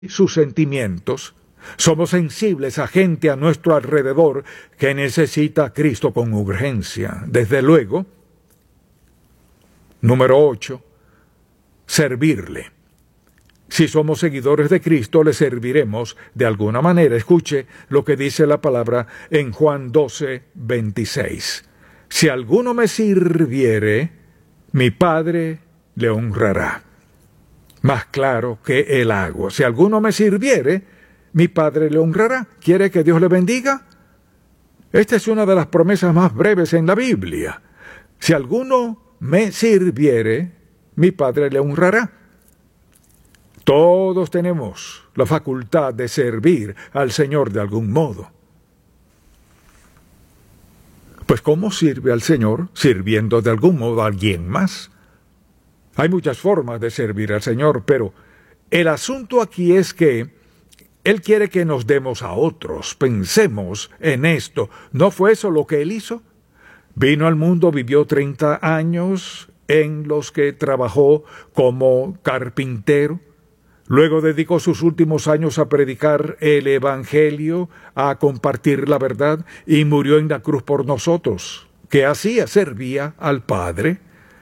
sus sentimientos. Somos sensibles a gente a nuestro alrededor que necesita a Cristo con urgencia. Desde luego, número 8, servirle. Si somos seguidores de Cristo, le serviremos de alguna manera. Escuche lo que dice la palabra en Juan 12:26. Si alguno me sirviere, mi Padre le honrará. Más claro que el agua. Si alguno me sirviere, mi Padre le honrará. ¿Quiere que Dios le bendiga? Esta es una de las promesas más breves en la Biblia. Si alguno me sirviere, mi Padre le honrará. Todos tenemos la facultad de servir al Señor de algún modo. Pues ¿cómo sirve al Señor? Sirviendo de algún modo a alguien más. Hay muchas formas de servir al Señor, pero el asunto aquí es que Él quiere que nos demos a otros. Pensemos en esto. ¿No fue eso lo que Él hizo? Vino al mundo, vivió 30 años en los que trabajó como carpintero. Luego dedicó sus últimos años a predicar el Evangelio, a compartir la verdad, y murió en la cruz por nosotros. ¿Qué hacía? Servía al Padre.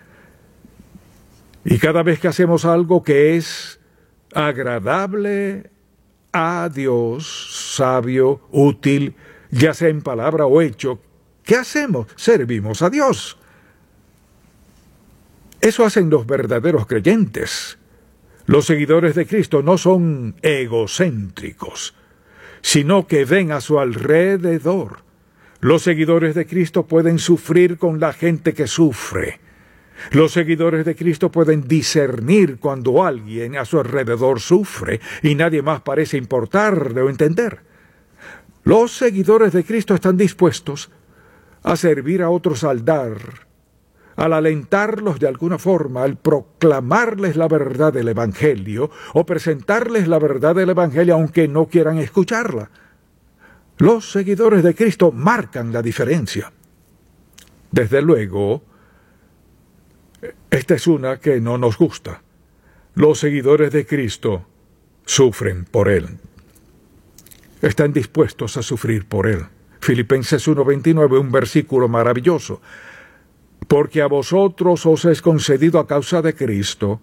Y cada vez que hacemos algo que es agradable a Dios, sabio, útil, ya sea en palabra o hecho, ¿qué hacemos? Servimos a Dios. Eso hacen los verdaderos creyentes. Los seguidores de Cristo no son egocéntricos, sino que ven a su alrededor. Los seguidores de Cristo pueden sufrir con la gente que sufre. Los seguidores de Cristo pueden discernir cuando alguien a su alrededor sufre y nadie más parece importarle o entender. Los seguidores de Cristo están dispuestos a servir a otros al alentarlos de alguna forma, al proclamarles la verdad del Evangelio o presentarles la verdad del Evangelio aunque no quieran escucharla. Los seguidores de Cristo marcan la diferencia. Desde luego, esta es una que no nos gusta. Los seguidores de Cristo sufren por Él. Están dispuestos a sufrir por Él. Filipenses 1:29, un versículo maravilloso. Porque a vosotros os es concedido a causa de Cristo,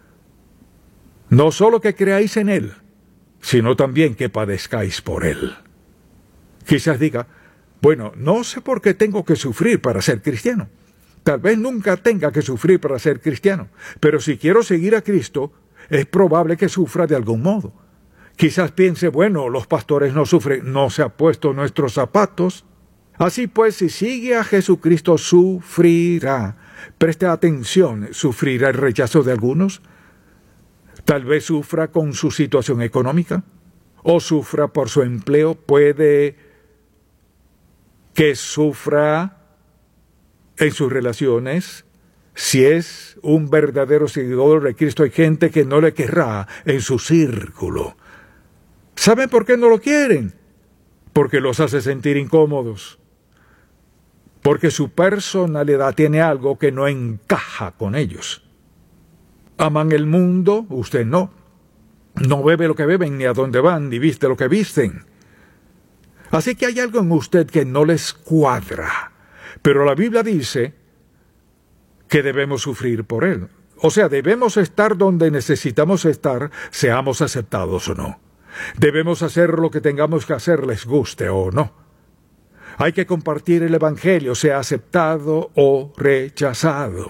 no solo que creáis en Él, sino también que padezcáis por Él. Quizás diga, bueno, no sé por qué tengo que sufrir para ser cristiano. Tal vez nunca tenga que sufrir para ser cristiano, pero si quiero seguir a Cristo, es probable que sufra de algún modo. Quizás piense, bueno, los pastores no sufren, no se ha puesto nuestros zapatos. Así pues, si sigue a Jesucristo, sufrirá. Preste atención, ¿sufrirá el rechazo de algunos? Tal vez sufra con su situación económica, o sufra por su empleo, puede que sufra en sus relaciones. Si es un verdadero seguidor de Cristo, hay gente que no le querrá en su círculo. ¿Saben por qué no lo quieren? Porque los hace sentir incómodos. Porque su personalidad tiene algo que no encaja con ellos. Aman el mundo, usted no. No bebe lo que beben, ni a dónde van, ni viste lo que visten. Así que hay algo en usted que no les cuadra. Pero la Biblia dice que debemos sufrir por Él. O sea, debemos estar donde necesitamos estar, seamos aceptados o no. Debemos hacer lo que tengamos que hacer, les guste o no. Hay que compartir el Evangelio, sea aceptado o rechazado.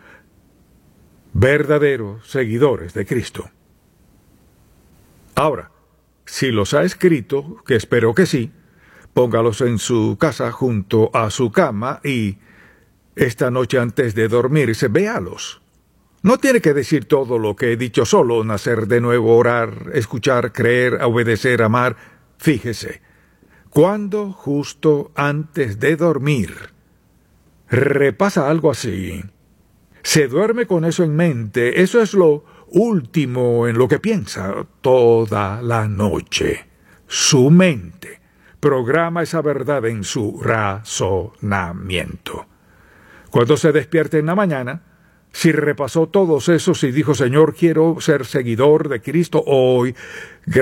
Verdaderos seguidores de Cristo. Ahora, si los ha escrito, que espero que sí, póngalos en su casa junto a su cama y esta noche antes de dormirse, véalos. No tiene que decir todo lo que he dicho, solo nacer de nuevo, orar, escuchar, creer, obedecer, amar. Fíjese, cuando justo antes de dormir repasa algo así, se duerme con eso en mente, eso es lo último en lo que piensa toda la noche. Su mente programa esa verdad en su razonamiento. Cuando se despierte en la mañana, Si repasó todos esos y dijo, Señor, quiero ser seguidor de Cristo hoy,